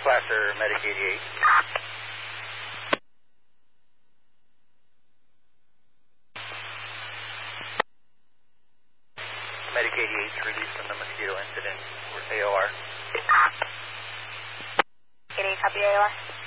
Placer, Medic 88. Medic 88 released from the mosquito incident. AOR. Any copy AOR?